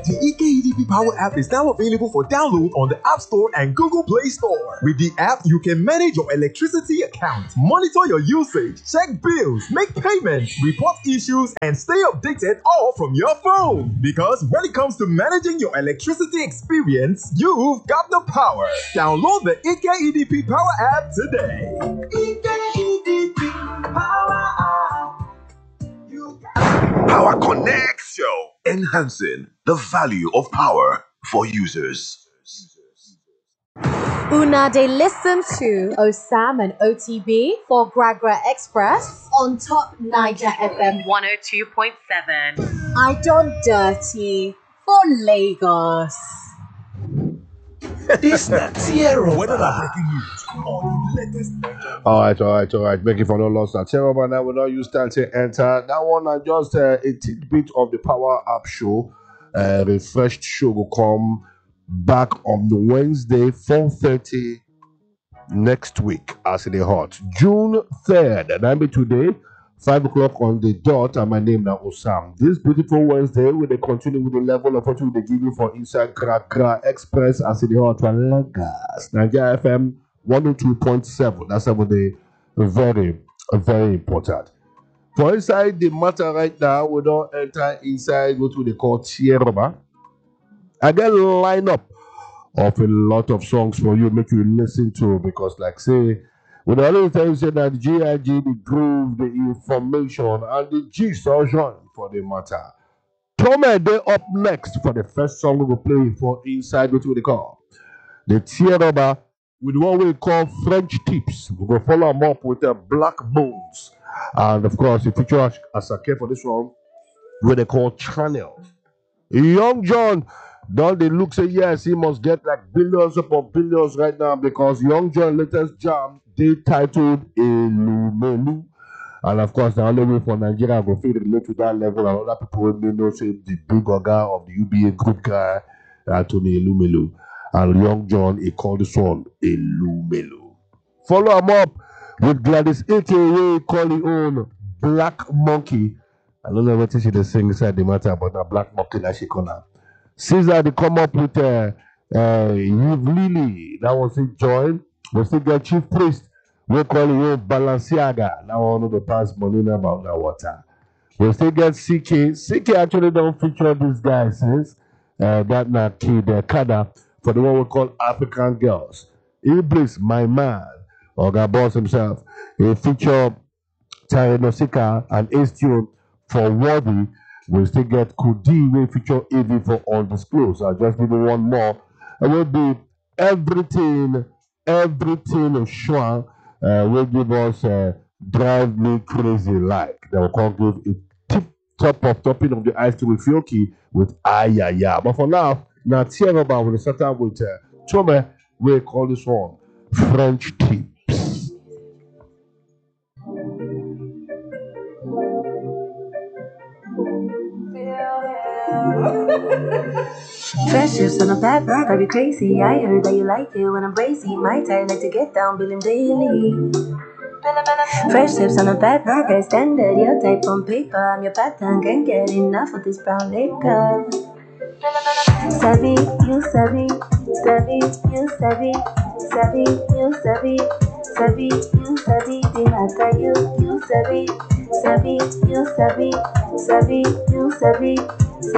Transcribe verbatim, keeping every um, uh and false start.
The E K E D P Power app is now available for download on the App Store and Google Play Store. With the app, you can manage your electricity account, monitor your usage, check bills, make payments, report issues, and stay updated all from your phone. Because when it comes to managing your electricity experience, you've got the power. Download the E K E D P Power app today. E K E D P Power app. You got Power Connect Show, enhancing the value of power for users. Una they listen to Osam and O T B for Gragra Express on Top Niger F M one oh two point seven. I Don't Dirty for Lagos. This not Sierra. whether the breaking news or the latest. All right, all right, all right. Making for no loss. Now, tell me now, we not use time to enter. That one, I just uh, a tidbit of the Power App show. Uh, refreshed show will come back on the Wednesday, four thirty next week, as it is hot. June third, and I'm today, five o'clock on the dot, and my name now Osam. This beautiful Wednesday, we will continue with the level of what we will give you for Inside Gragra Express, as it is hot for Lagos. Nigeria F M one oh two point seven. That's what they very, very important. For inside the matter right now, we don't enter inside what we call Tierra. I get a lineup of a lot of songs for you, make you listen to, because like say, when I always tell you say that G I G, the groove, the information, and the G are joined for the matter. Tome, they up next for the first song we will play for inside what we call the Tierra with what we call French Tips. We will follow them up with the Black Bones. And of course, the feature Asake for this one, what they call Channel. Young John, don't they look say yes, he must get like billions upon billions right now, because Young John latest jam, they titled Elumelu. And of course, the only way for Nigeria go feel relate to that level, and other people may know say the big organ of the U B A group guy, Anthony Elumelu. And Young John, he called this one Elumelu. Follow him up with Gladys, aka call his own Black Monkey. I don't know what she they sing inside the matter, but a Black Monkey that she call her. Caesar, they come up with uh, uh, Yves Lily. That was it, join. We still get Chief Priest. We call him Balenciaga. Now one of the past money about that water. We still get C K. C K actually don't feature this guy since uh, that not kid uh, Kada for the one we call African Girls. Iblis, my man, Oga Boss himself. He feature Tyrenosika and Ace Tune for Worthy. We still get Kudi, we feature A V for Undisclosed. I'll just give you one more. It will be everything, everything of Schwan uh, will give us uh, Drive Me Crazy Like. They will come give a tip top of topping of the ice to with Fioki with Ayaya. But for now, now Tierra will start out with uh, Tome, we call this one French Tips. Fresh chips on a bad vibe, drive you crazy. I heard that you like it when I'm brazy. My time like to get down, billing daily. Fresh chips on a bad vibe, I standard. Your type on paper, I'm your pattern. Can't get enough of this brown liquor. Savvy, you savvy, savvy, you savvy, savvy, you savvy, savvy, you savvy. The matter you, you savvy, savvy, you savvy, savvy, you savvy.